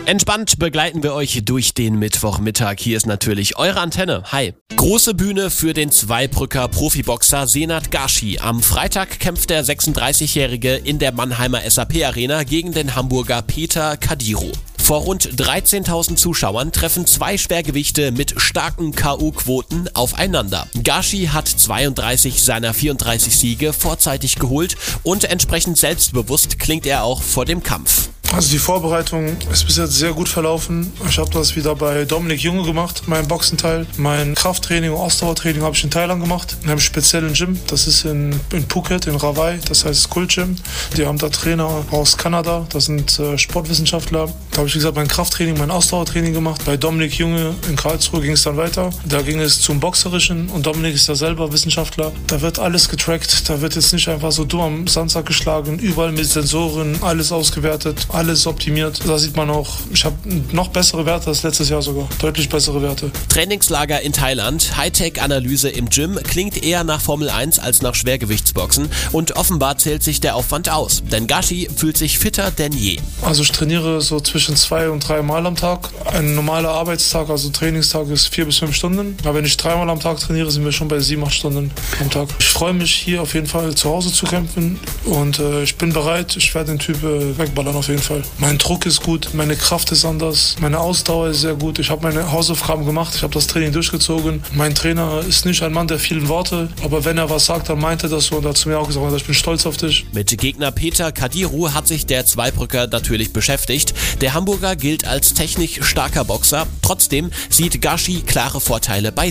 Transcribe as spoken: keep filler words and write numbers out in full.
Entspannt begleiten wir euch durch den Mittwochmittag. Hier ist natürlich eure Antenne. Hi. Große Bühne für den Zweibrücker Profiboxer Senat Gashi. Am Freitag kämpft der sechsunddreißigjährige in der Mannheimer S A P Arena gegen den Hamburger Peter Kadiru. Vor rund dreizehntausend Zuschauern treffen zwei Schwergewichte mit starken K O-Quoten aufeinander. Gashi hat zweiunddreißig seiner vierunddreißig Siege vorzeitig geholt und entsprechend selbstbewusst klingt er auch vor dem Kampf. Also die Vorbereitung ist bis jetzt sehr gut verlaufen. Ich habe das wieder bei Dominik Junge gemacht, mein Boxenteil. Mein Krafttraining und Ausdauertraining habe ich in Thailand gemacht, in einem speziellen Gym. Das ist in, in Phuket, in Rawai, das heißt Skull Gym. Die haben da Trainer aus Kanada, das sind äh, Sportwissenschaftler. Da habe ich, wie gesagt, mein Krafttraining, mein Ausdauertraining gemacht. Bei Dominik Junge in Karlsruhe ging es dann weiter. Da ging es zum Boxerischen und Dominik ist ja selber Wissenschaftler. Da wird alles getrackt, da wird jetzt nicht einfach so dumm am Sandsack geschlagen, überall mit Sensoren, alles ausgewertet, alles optimiert. Da sieht man auch, ich habe noch bessere Werte als letztes Jahr sogar. Deutlich bessere Werte. Trainingslager in Thailand, Hightech-Analyse im Gym klingt eher nach Formel eins als nach Schwergewichtsboxen und offenbar zählt sich der Aufwand aus. Denn Gashi fühlt sich fitter denn je. Also ich trainiere so zwischen zwei und drei Mal am Tag. Ein normaler Arbeitstag, also Trainingstag ist vier bis fünf Stunden. Aber wenn ich dreimal am Tag trainiere, sind wir schon bei sieben, acht Stunden am Tag. Ich freue mich hier auf jeden Fall zu Hause zu kämpfen und äh, ich bin bereit. Ich werde den Typ äh, wegballern auf jeden Fall. Mein Druck ist gut, meine Kraft ist anders, meine Ausdauer ist sehr gut. Ich habe meine Hausaufgaben gemacht, ich habe das Training durchgezogen. Mein Trainer ist nicht ein Mann der vielen Worte, aber wenn er was sagt, dann meint er das so und er hat zu mir auch gesagt, ich bin stolz auf dich. Mit Gegner Peter Kadiru hat sich der Zweibrücker natürlich beschäftigt. Der Hamburger gilt als technisch starker Boxer. Trotzdem sieht Gashi klare Vorteile bei